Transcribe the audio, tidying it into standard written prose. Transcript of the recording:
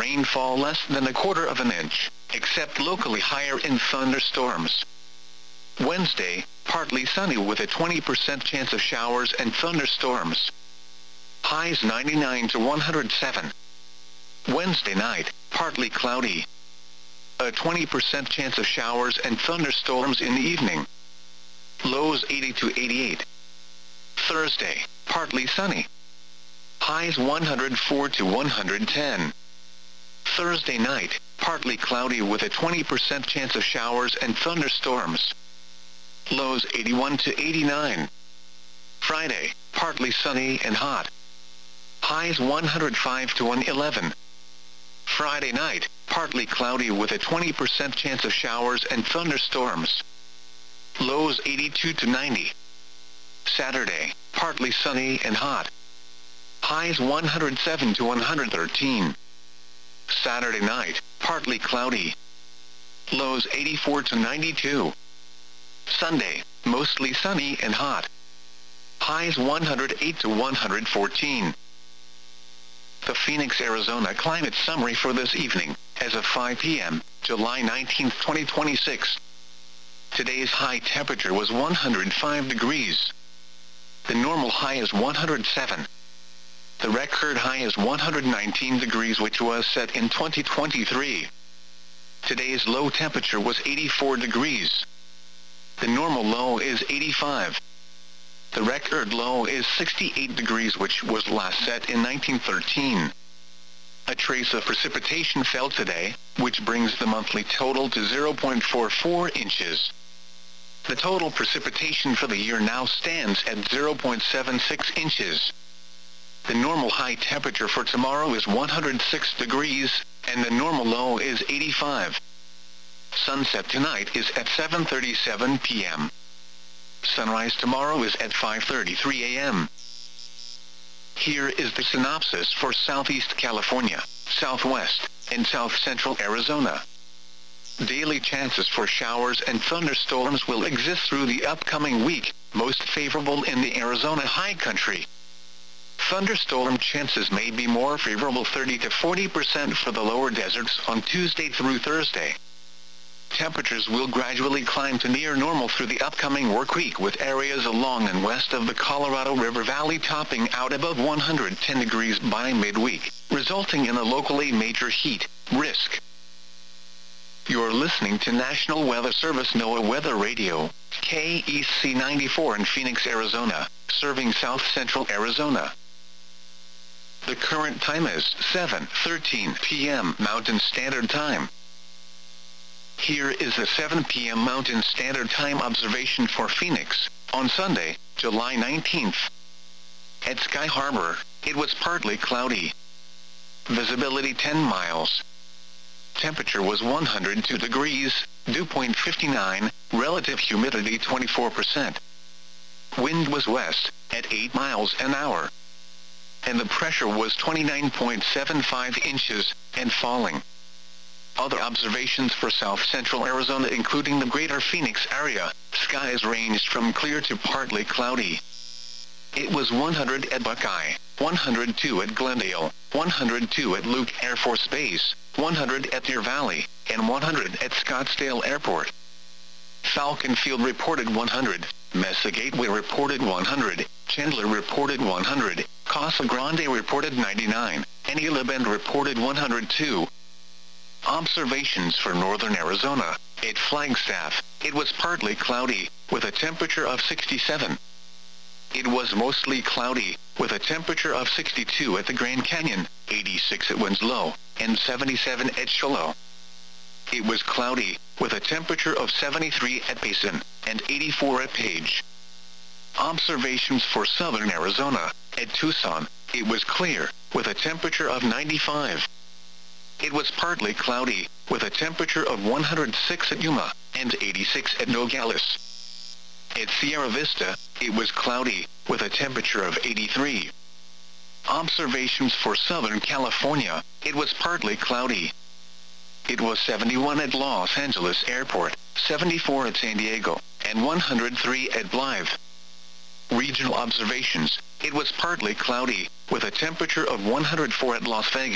rainfall less than a quarter of an inch, except locally higher in thunderstorms. Wednesday, partly sunny with a 20% chance of showers and thunderstorms. Highs 99 to 107. Wednesday night, partly cloudy. A 20% chance of showers and thunderstorms in the evening. Lows 80 to 88. Thursday, partly sunny. Highs 104 to 110. Thursday night, partly cloudy with a 20% chance of showers and thunderstorms. Lows 81 to 89. Friday, partly sunny and hot. Highs 105 to 111. Friday night, partly cloudy with a 20% chance of showers and thunderstorms. Lows 82 to 90. Saturday, partly sunny and hot. Highs 107 to 113. Saturday night, partly cloudy. Lows 84 to 92. Sunday, mostly sunny and hot. Highs 108 to 114. The Phoenix, Arizona climate summary for this evening, as of 5 p.m., July 19, 2026. Today's high temperature was 105 degrees. The normal high is 107. The record high is 119 degrees, which was set in 2023. Today's low temperature was 84 degrees. The normal low is 85. The record low is 68 degrees, which was last set in 1913. A trace of precipitation fell today, which brings the monthly total to 0.44 inches. The total precipitation for the year now stands at 0.76 inches. The normal high temperature for tomorrow is 106 degrees, and the normal low is 85. Sunset tonight is at 7:37 p.m. Sunrise tomorrow is at 5:33 a.m. Here is the synopsis for Southeast California, Southwest, and South Central Arizona. Daily chances for showers and thunderstorms will exist through the upcoming week, most favorable in the Arizona high country. Thunderstorm chances may be more favorable, 30 to 40% for the lower deserts on Tuesday through Thursday. Temperatures will gradually climb to near normal through the upcoming work week, with areas along and west of the Colorado River Valley topping out above 110 degrees by midweek, resulting in a locally major heat risk. You're listening to National Weather Service NOAA Weather Radio, KEC 94 in Phoenix, Arizona, serving South Central Arizona. The current time is 7:13 p.m. Mountain Standard Time. Here is the 7 p.m. Mountain Standard Time observation for Phoenix, on Sunday, July 19th. At Sky Harbor, it was partly cloudy. Visibility 10 miles. Temperature was 102 degrees, dew point 59, relative humidity 24%. Wind was west, at 8 miles an hour. And the pressure was 29.75 inches, and falling. Other observations for South Central Arizona, including the greater Phoenix area, skies ranged from clear to partly cloudy. It was 100 at Buckeye, 102 at Glendale, 102 at Luke Air Force Base, 100 at Deer Valley, and 100 at Scottsdale Airport. Falcon Field reported 100, Mesa Gateway reported 100, Chandler reported 100, Casa Grande reported 99, and Gila Bend reported 102. Observations for northern Arizona. At Flagstaff, it was partly cloudy, with a temperature of 67. It was mostly cloudy, with a temperature of 62 at the Grand Canyon, 86 at Winslow, and 77 at Shiloh. It was cloudy, with a temperature of 73 at Payson, and 84 at Page. Observations for southern Arizona. At Tucson, it was clear, with a temperature of 95. It was partly cloudy, with a temperature of 106 at Yuma, and 86 at Nogales. At Sierra Vista, it was cloudy, with a temperature of 83. Observations for Southern California. It was partly cloudy. It was 71 at Los Angeles Airport, 74 at San Diego, and 103 at Blythe. Regional observations. It was partly cloudy, with a temperature of 104 at Las Vegas.